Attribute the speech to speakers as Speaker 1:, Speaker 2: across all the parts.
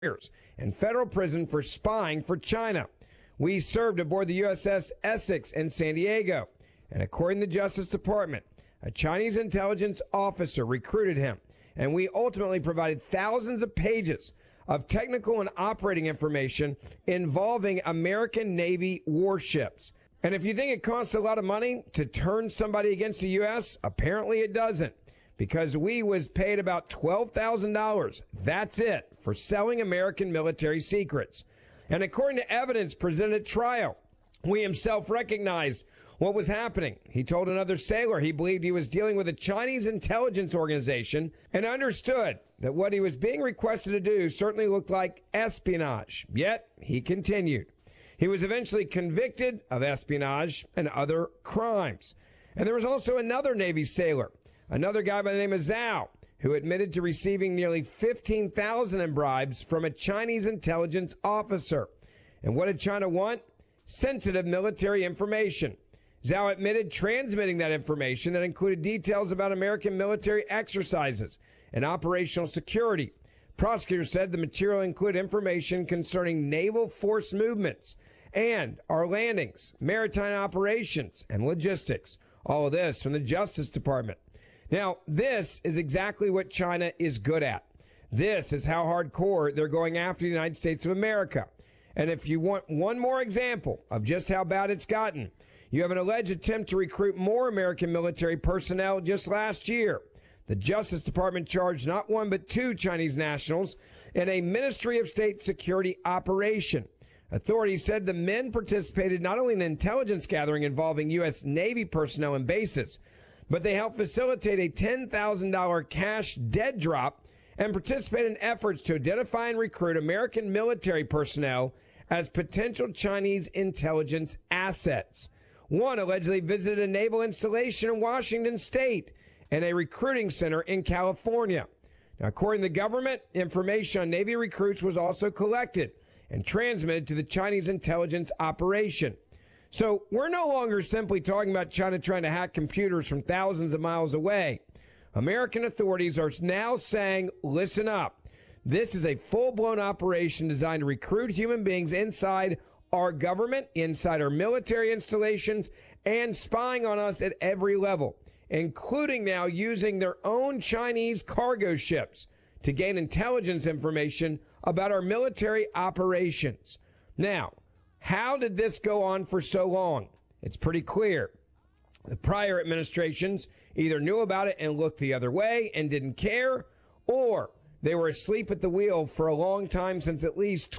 Speaker 1: in federal prison for spying for China. We served aboard the USS Essex in San Diego, and according to the Justice Department, a Chinese intelligence officer recruited him, and we ultimately provided thousands of pages of technical and operating information involving American Navy warships. And if you think it costs a lot of money to turn somebody against the U.S., apparently it doesn't, because we was paid about $12,000. That's it, for selling American military secrets. And according to evidence presented at trial, we himself recognized what was happening. He told another sailor he believed he was dealing with a Chinese intelligence organization and understood that what he was being requested to do certainly looked like espionage. Yet, he continued. He was eventually convicted of espionage and other crimes. And there was also another Navy sailor, another guy by the name of Zhao, who admitted to receiving nearly $15,000 in bribes from a Chinese intelligence officer. And what did China want? Sensitive military information. Zhao admitted transmitting that information that included details about American military exercises and operational security. Prosecutors said the material included information concerning naval force movements and our landings, maritime operations, and logistics. All of this from the Justice Department. Now, this is exactly what China is good at. This is how hardcore they're going after the United States of America. And if you want one more example of just how bad it's gotten, you have an alleged attempt to recruit more American military personnel just last year. The Justice Department charged not one but two Chinese nationals in a Ministry of State security operation. Authorities said the men participated not only in intelligence gathering involving U.S. Navy personnel and bases, but they helped facilitate a $10,000 cash dead drop and participate in efforts to identify and recruit American military personnel as potential Chinese intelligence assets. One allegedly visited a naval installation in Washington State and a recruiting center in California. Now, according to the government, information on Navy recruits was also collected and transmitted to the Chinese intelligence operation. So we're no longer simply talking about China trying to hack computers from thousands of miles away. American authorities are now saying, listen up. This is a full-blown operation designed to recruit human beings inside our government, inside our military installations, and spying on us at every level, including now using their own Chinese cargo ships to gain intelligence information about our military operations. Now, how did this go on for so long? It's pretty clear. The prior administrations either knew about it and looked the other way and didn't care, or they were asleep at the wheel for a long time, since at least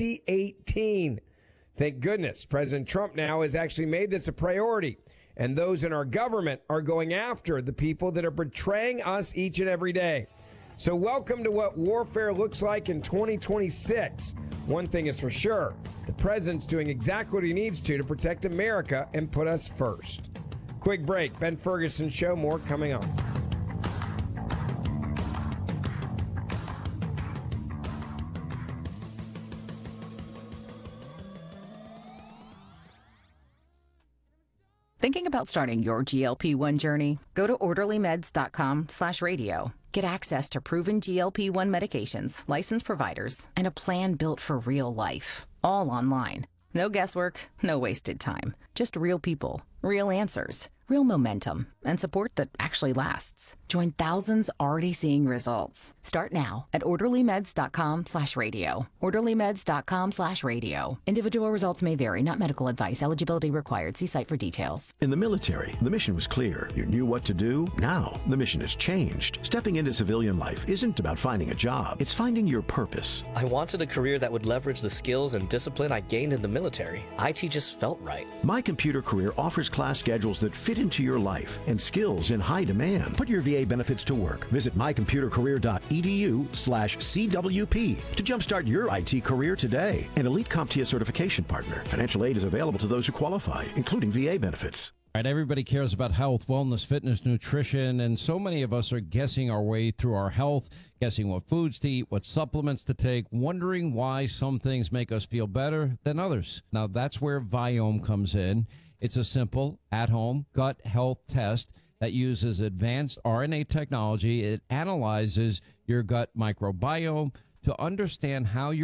Speaker 1: 2018. Thank goodness President Trump now has actually made this a priority, and those in our government are going after the people that are betraying us each and every day. So welcome to what warfare looks like in 2026. One thing is for sure, the president's doing exactly what he needs to protect America and put us first. Quick break. Ben Ferguson Show. More coming on.
Speaker 2: Thinking about starting your GLP-1 journey? Go to orderlymeds.com/radio. Get access to proven GLP-1 medications, licensed providers, and a plan built for real life. All online. No guesswork, no wasted time. Just real people, real answers, real momentum, and support that actually lasts. Join thousands already seeing results. Start now at orderlymeds.com/radio. orderlymeds.com/radio. Individual results may vary, not medical advice. Eligibility required. See site for details.
Speaker 3: In the military, the mission was clear. You knew what to do. Now, the mission has changed. Stepping into civilian life isn't about finding a job. It's finding your purpose.
Speaker 4: I wanted a career that would leverage the skills and discipline I gained in the military. IT just felt right.
Speaker 3: My Computer Career offers class schedules that fit into your life and skills in high demand. Put your VA benefits to work. Visit mycomputercareer.edu/CWP to jumpstart your IT career today. An elite CompTIA certification partner. Financial aid is available to those who qualify, including VA benefits.
Speaker 5: Right, everybody cares about health, wellness, fitness, nutrition, and so many of us are guessing our way through our health, guessing what foods to eat, what supplements to take, wondering why some things make us feel better than others. Now, that's where Viome comes in. It's a simple, at-home gut health test that uses advanced RNA technology. It analyzes your gut microbiome, to understand how